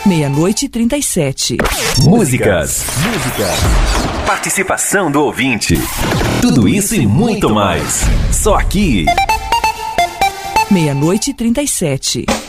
meia-noite e 37. Músicas. Participação do ouvinte. Tudo isso e muito mais. Só aqui. Meia-noite e 37.